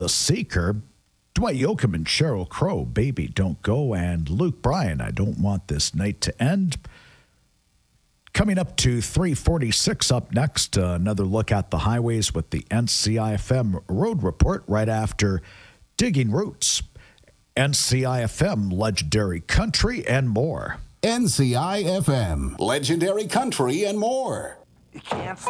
The Seeker, Dwight Yoakam and Sheryl Crow, Baby Don't Go, and Luke Bryan, I Don't Want This Night to End. Coming up to 3:46 up next, another look at the highways with the NCIFM Road Report right after Digging Roots, NCIFM Legendary Country, and more. NCIFM Legendary Country and more. You can't